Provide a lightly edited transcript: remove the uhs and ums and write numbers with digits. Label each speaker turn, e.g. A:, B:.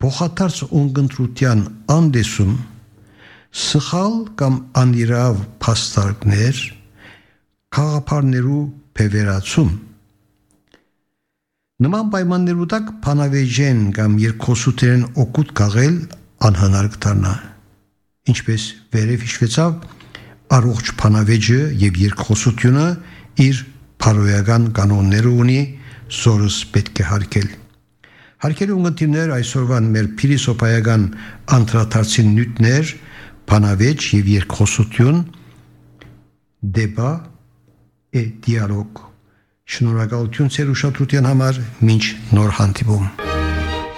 A: փոխադարձ ունկնդրության անդեսում սխալ կամ անիրավ փաստարկներ, խաղապարներու փևերացում։ Նման պայմաններու տակ փանավեճեն կամ երկխոսութերեն օգուտ քաղել անհնար կդառնա։ Ինչպես վերև հիշվեցավ, առողջ փանավեճը եւ երկխոսությունը իր փարոյական կանոնները ունի, զորս պետք է հարգել։ Հարգելի ունկնդիրներ, այսօրվան մեր փիլիսոփայական անդրադարձին նյութներ, փանավեճ եւ երկխոսություն, դեբա et dialogue։ Շնորհակալություն ձեր ուշադրության համար, մինչ նոր հանդիպում։